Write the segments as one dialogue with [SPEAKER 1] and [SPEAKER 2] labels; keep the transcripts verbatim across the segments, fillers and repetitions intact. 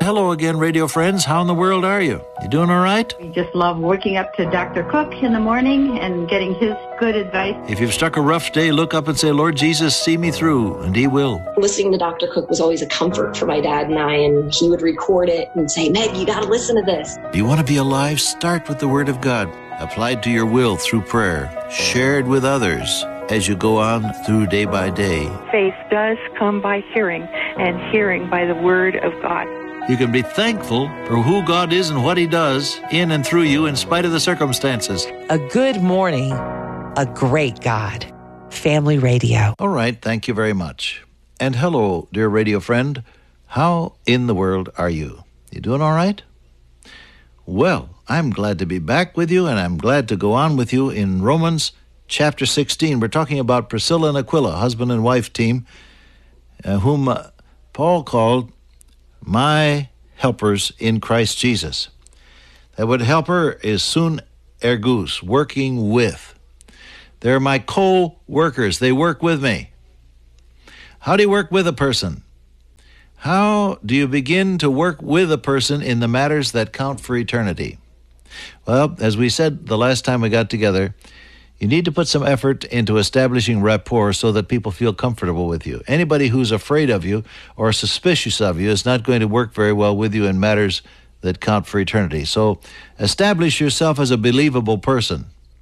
[SPEAKER 1] hello again, radio friends. How in the world are you? You doing all right?
[SPEAKER 2] We just love working up to Doctor Cook in the morning and getting his good advice.
[SPEAKER 1] If you've struck a rough day, look up and say, Lord Jesus, see me through, and He will.
[SPEAKER 3] Listening to Doctor Cook was always a comfort for my dad and I, and he would record it and say, Meg, you got to listen to this.
[SPEAKER 1] Do you want to be alive? Start with the Word of God, applied to your will through prayer, shared with others as you go on through day by day.
[SPEAKER 4] Faith does come by hearing, and hearing by the Word of God.
[SPEAKER 1] You can be thankful for who God is and what He does in and through you in spite of the circumstances.
[SPEAKER 5] A good morning, a great God. Family Radio.
[SPEAKER 1] All right, thank you very much. And hello, dear radio friend. How in the world are you? You doing all right? Well, I'm glad to be back with you, and I'm glad to go on with you in Romans chapter sixteen. We're talking about Priscilla and Aquila, husband and wife team, uh, whom uh, Paul called my helpers in Christ Jesus. That word helper is sun ergus, working with. They're my co-workers. They work with me. How do you work with a person? How do you begin to work with a person in the matters that count for eternity? Well, as we said the last time we got together, you need to put some effort into establishing rapport so that people feel comfortable with you. Anybody who's afraid of you or suspicious of you is not going to work very well with you in matters that count for eternity. So establish yourself as a believable person.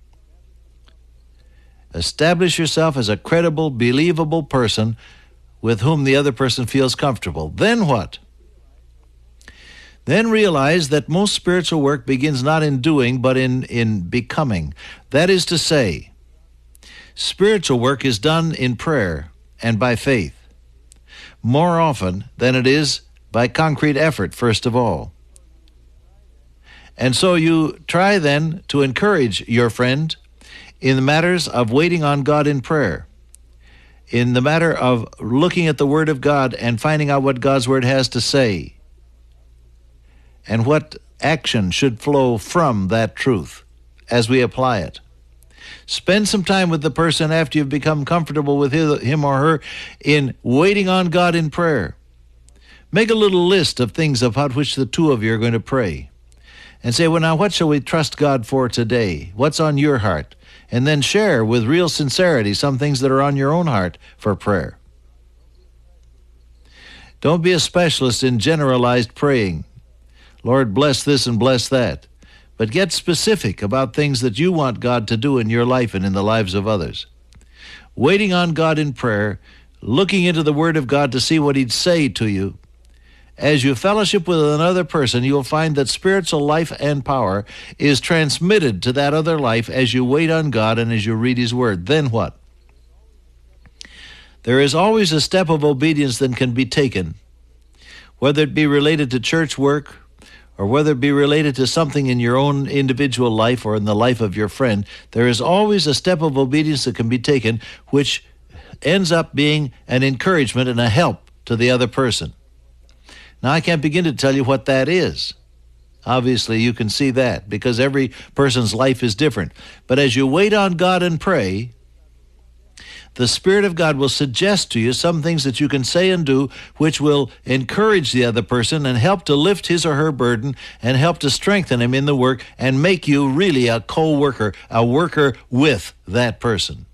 [SPEAKER 1] Establish yourself as a credible, believable person with whom the other person feels comfortable. Then what? Then realize that most spiritual work begins not in doing, but in, in becoming. That is to say, spiritual work is done in prayer and by faith, more often than it is by concrete effort, first of all. And so you try then to encourage your friend in the matters of waiting on God in prayer, in the matter of looking at the Word of God and finding out what God's Word has to say, and what action should flow from that truth as we apply it. Spend some time with the person after you've become comfortable with him or her in waiting on God in prayer. Make a little list of things about which the two of you are going to pray. And say, well, now, what shall we trust God for today? What's on your heart? And then share with real sincerity some things that are on your own heart for prayer. Don't be a specialist in generalized praying. Lord, bless this and bless that. But get specific about things that you want God to do in your life and in the lives of others. Waiting on God in prayer, looking into the Word of God to see what He'd say to you. As you fellowship with another person, you'll find that spiritual life and power is transmitted to that other life as you wait on God and as you read His Word. Then what? There is always a step of obedience that can be taken, whether it be related to church work, or whether it be related to something in your own individual life or in the life of your friend. There is always a step of obedience that can be taken which ends up being an encouragement and a help to the other person. Now, I can't begin to tell you what that is. Obviously, you can see that because every person's life is different. But as you wait on God and pray, the Spirit of God will suggest to you some things that you can say and do which will encourage the other person and help to lift his or her burden and help to strengthen him in the work and make you really a co-worker, a worker with that person.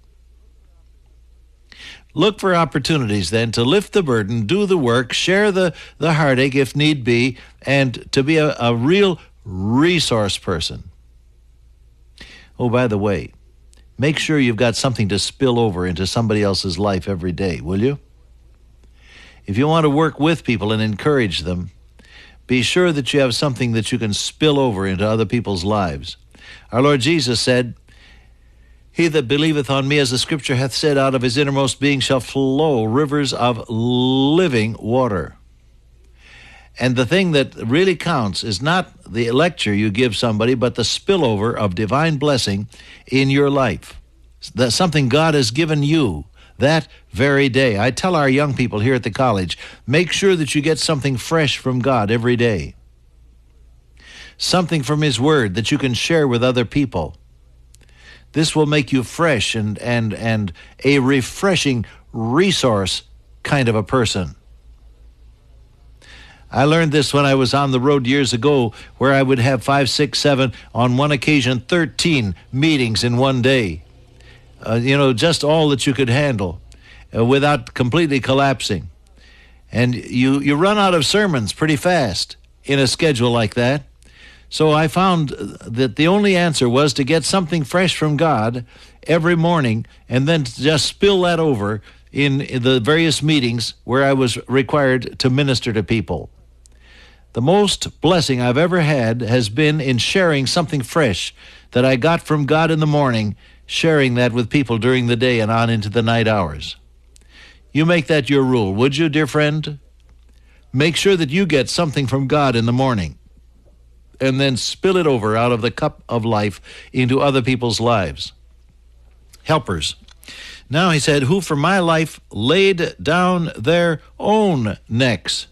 [SPEAKER 1] Look for opportunities then to lift the burden, do the work, share the, the heartache if need be, and to be a, a real resource person. Oh, by the way, make sure you've got something to spill over into somebody else's life every day, will you? If you want to work with people and encourage them, be sure that you have something that you can spill over into other people's lives. Our Lord Jesus said, He that believeth on me, as the Scripture hath said, out of his innermost being shall flow rivers of living water. And the thing that really counts is not the lecture you give somebody, but the spillover of divine blessing in your life. That's something God has given you that very day. I tell our young people here at the college, make sure that you get something fresh from God every day. Something from His Word that you can share with other people. This will make you fresh and, and, and a refreshing resource kind of a person. I learned this when I was on the road years ago, where I would have five, six, seven, on one occasion, thirteen meetings in one day. Uh, you know, just all that you could handle uh, without completely collapsing. And you, you run out of sermons pretty fast in a schedule like that. So I found that the only answer was to get something fresh from God every morning and then just spill that over in the various meetings where I was required to minister to people. The most blessing I've ever had has been in sharing something fresh that I got from God in the morning, sharing that with people during the day and on into the night hours. You make that your rule, would you, dear friend? Make sure that you get something from God in the morning and then spill it over out of the cup of life into other people's lives. Helpers. Now he said, who for my life laid down their own necks.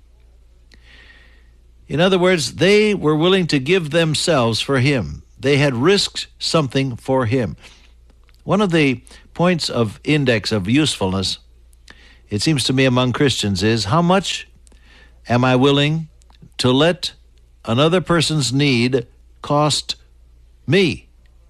[SPEAKER 1] In other words, they were willing to give themselves for him. They had risked something for him. One of the points of index of usefulness, it seems to me, among Christians is, how much am I willing to let another person's need cost me?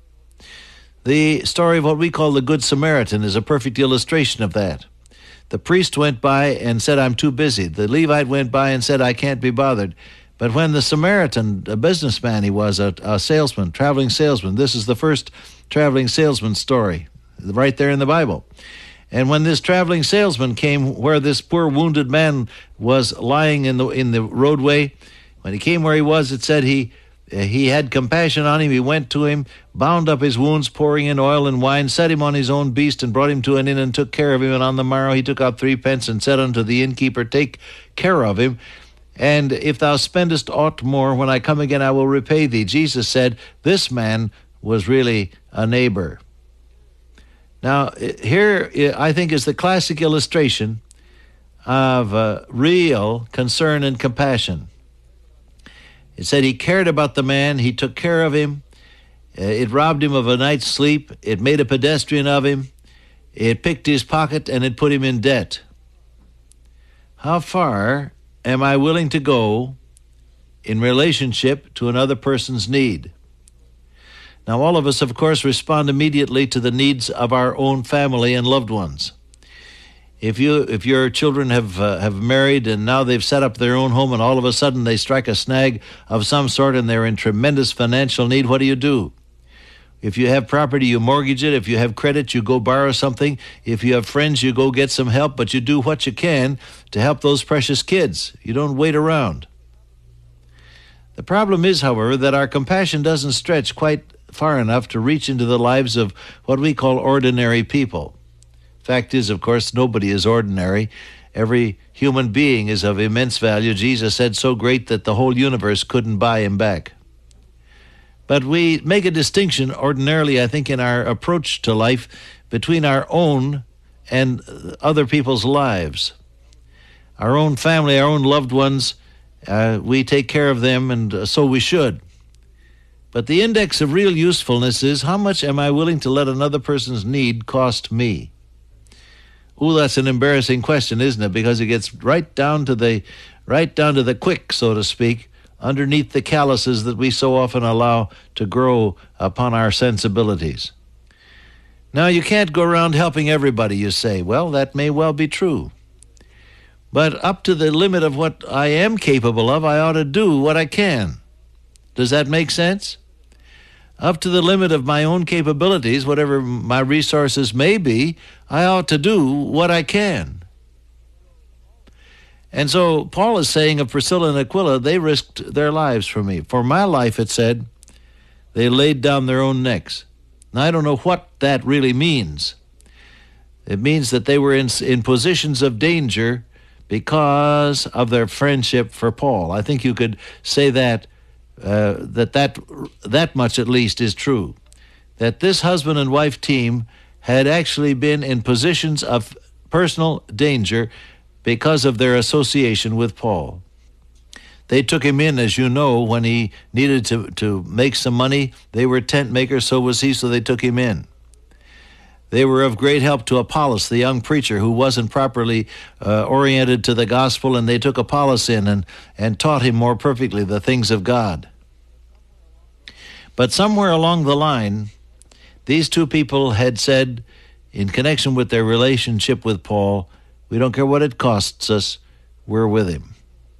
[SPEAKER 1] The story of what we call the Good Samaritan is a perfect illustration of that. The priest went by and said, I'm too busy. The Levite went by and said, I can't be bothered. But when the Samaritan, a businessman he was, a, a salesman, traveling salesman, this is the first traveling salesman story, right there in the Bible. And when this traveling salesman came where this poor wounded man was lying in the in the roadway, when he came where he was, it said he he had compassion on him. He went to him, bound up his wounds, pouring in oil and wine, set him on his own beast, and brought him to an inn, and took care of him. And on the morrow he took out three pence, and said unto the innkeeper, Take care of him, and if thou spendest aught more, when I come again I will repay thee. Jesus said, this man was really a neighbor. Now, here I think is the classic illustration of uh, real concern and compassion. It said he cared about the man, he took care of him, it robbed him of a night's sleep, it made a pedestrian of him, it picked his pocket, and it put him in debt. How far am I willing to go in relationship to another person's need? Now, all of us, of course, respond immediately to the needs of our own family and loved ones. If you, if your children have uh, have married and now they've set up their own home and all of a sudden they strike a snag of some sort and they're in tremendous financial need, what do you do? If you have property, you mortgage it. If you have credit, you go borrow something. If you have friends, you go get some help, but you do what you can to help those precious kids. You don't wait around. The problem is, however, that our compassion doesn't stretch quite far enough to reach into the lives of what we call ordinary people. Fact is, of course, nobody is ordinary. Every human being is of immense value. Jesus said so great that the whole universe couldn't buy him back. But we make a distinction ordinarily, I think, in our approach to life between our own and other people's lives. Our own family, our own loved ones, uh, we take care of them, and uh, so we should. But the index of real usefulness is, how much am I willing to let another person's need cost me? Ooh, that's an embarrassing question, isn't it? Because it gets right down to the, right down to the quick, so to speak, underneath the calluses that we so often allow to grow upon our sensibilities. Now, you can't go around helping everybody, you say. Well, that may well be true. But up to the limit of what I am capable of, I ought to do what I can. Does that make sense? Up to the limit of my own capabilities, whatever my resources may be, I ought to do what I can. And so Paul is saying of Priscilla and Aquila, they risked their lives for me. For my life, it said, they laid down their own necks. Now, I don't know what that really means. It means that they were in, in positions of danger because of their friendship for Paul. I think you could say that Uh, that, that that much at least is true, that this husband and wife team had actually been in positions of personal danger because of their association with Paul. They took him in, as you know, when he needed to, to make some money. They were tent makers, so was he, so they took him in. They were of great help to Apollos, the young preacher who wasn't properly uh, oriented to the gospel, and they took Apollos in and, and taught him more perfectly the things of God. But somewhere along the line, these two people had said, in connection with their relationship with Paul, we don't care what it costs us, we're with him.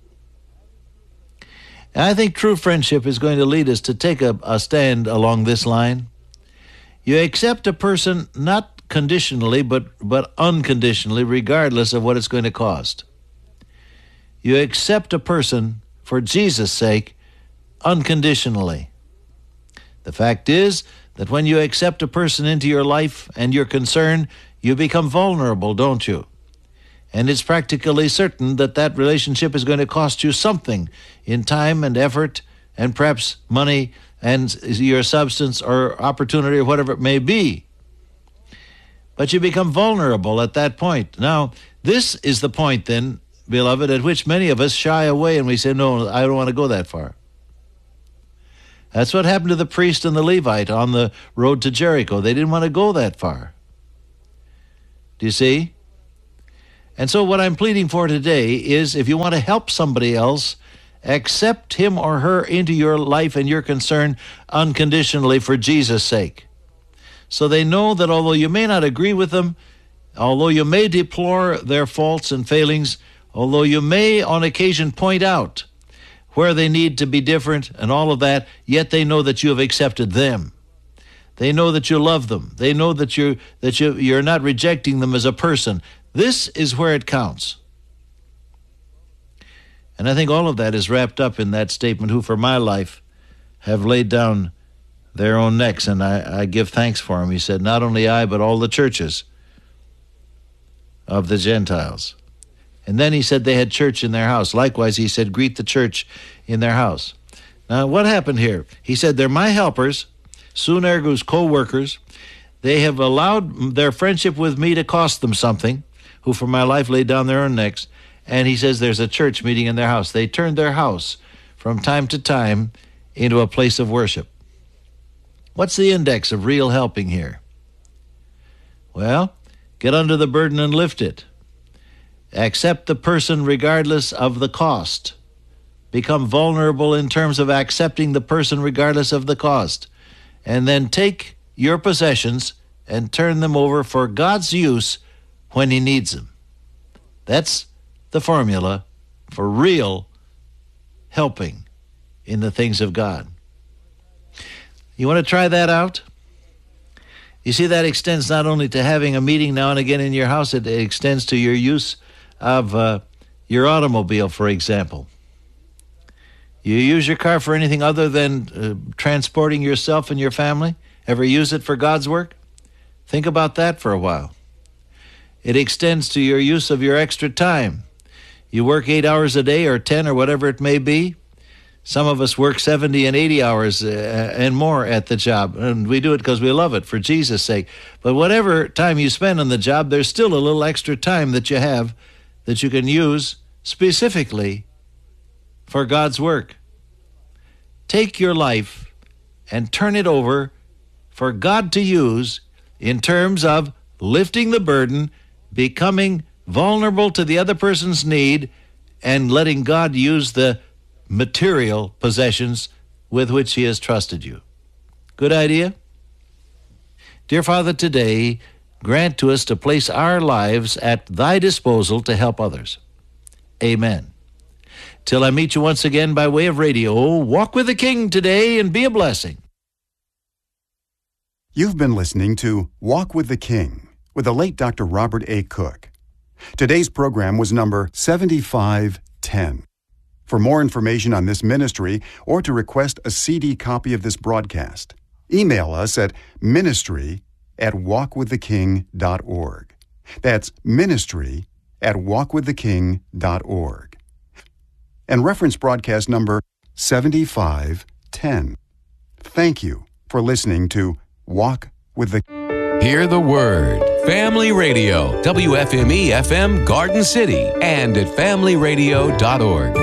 [SPEAKER 1] And I think true friendship is going to lead us to take a, a stand along this line. You accept a person not conditionally, but, but unconditionally, regardless of what it's going to cost. You accept a person for Jesus' sake unconditionally. The fact is that when you accept a person into your life and your concern, you become vulnerable, don't you? And it's practically certain that that relationship is going to cost you something in time and effort and perhaps money and your substance or opportunity or whatever it may be. But you become vulnerable at that point. Now, this is the point then, beloved, at which many of us shy away and we say, no, I don't want to go that far. That's what happened to the priest and the Levite on the road to Jericho. They didn't want to go that far. Do you see? And so what I'm pleading for today is if you want to help somebody else, accept him or her into your life and your concern unconditionally for Jesus' sake. So they know that although you may not agree with them, although you may deplore their faults and failings, although you may on occasion point out where they need to be different and all of that, yet they know that you have accepted them. They know that you love them. They know that you that you you're not rejecting them as a person. This is where it counts. And I think all of that is wrapped up in that statement, who for my life have laid down their own necks, and I, I give thanks for them. He said, not only I, but all the churches of the Gentiles. And then he said they had church in their house. Likewise, he said, greet the church in their house. Now, what happened here? He said, they're my helpers, Sunergu's co-workers. They have allowed their friendship with me to cost them something, who for my life laid down their own necks. And he says there's a church meeting in their house. They turned their house from time to time into a place of worship. What's the index of real helping here? Well, get under the burden and lift it. Accept the person regardless of the cost. Become vulnerable in terms of accepting the person regardless of the cost. And then take your possessions and turn them over for God's use when he needs them. That's the formula for real helping in the things of God. You want to try that out? You see, that extends not only to having a meeting now and again in your house, it extends to your use of uh, your automobile, for example. You use your car for anything other than uh, transporting yourself and your family? Ever use it for God's work? Think about that for a while. It extends to your use of your extra time. You work eight hours a day or ten or whatever it may be. Some of us work seventy and eighty hours uh, and more at the job, and we do it because we love it for Jesus' sake. But whatever time you spend on the job, there's still a little extra time that you have that you can use specifically for God's work. Take your life and turn it over for God to use in terms of lifting the burden, becoming vulnerable to the other person's need, and letting God use the material possessions with which he has trusted you. Good idea? Dear Father, today, grant to us to place our lives at thy disposal to help others. Amen. Till I meet you once again by way of radio, walk with the King today and be a blessing.
[SPEAKER 6] You've been listening to Walk with the King with the late Doctor Robert A. Cook. Today's program was number seventy-five ten. For more information on this ministry or to request a C D copy of this broadcast, email us at ministry at walk with the king dot org. That's ministry at walk with the king dot org. And reference broadcast number seventy-five ten. Thank you for listening to Walk with the King.
[SPEAKER 7] Hear the Word. Family Radio, W F M E F M Garden City, and at family radio dot org.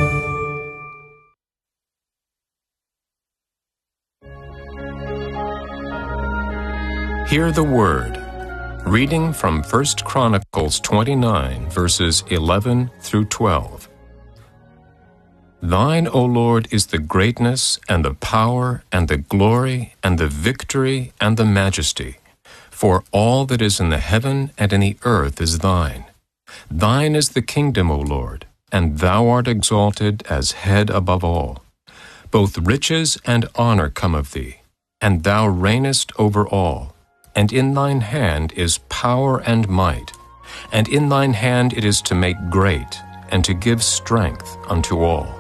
[SPEAKER 7] Hear the Word.
[SPEAKER 8] Reading from First Chronicles twenty-nine, verses eleven through twelve. Thine, O Lord, is the greatness, and the power, and the glory, and the victory, and the majesty. For all that is in the heaven and in the earth is thine. Thine is the kingdom, O Lord, and thou art exalted as head above all. Both riches and honor come of thee, and thou reignest over all. And in thine hand is power and might, and in thine hand it is to make great, and to give strength unto all.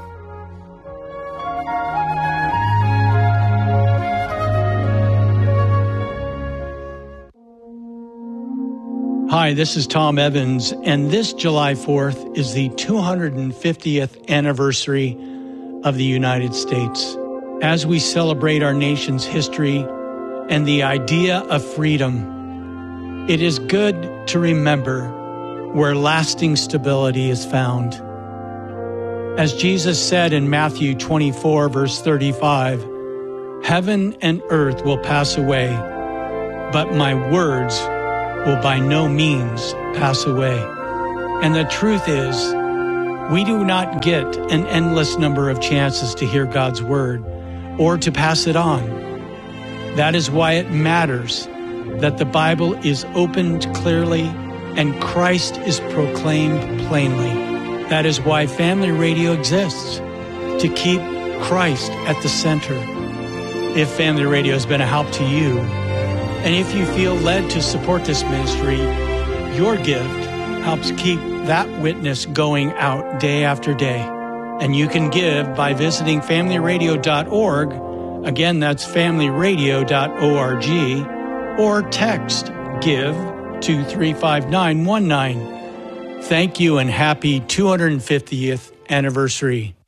[SPEAKER 9] Hi, this is Tom Evans, and this July fourth is the two hundred fiftieth anniversary of the United States. As we celebrate our nation's history and the idea of freedom, it is good to remember where lasting stability is found. As Jesus said in Matthew twenty-four, verse thirty-five, heaven and earth will pass away, but my words will by no means pass away. And the truth is, we do not get an endless number of chances to hear God's word or to pass it on. That is why it matters that the Bible is opened clearly and Christ is proclaimed plainly. That is why Family Radio exists, to keep Christ at the center. If Family Radio has been a help to you, and if you feel led to support this ministry, your gift helps keep that witness going out day after day. And you can give by visiting family radio dot org. Again, that's family radio dot org, or text GIVE to three five nine one nine. Thank you and happy two hundred fiftieth anniversary.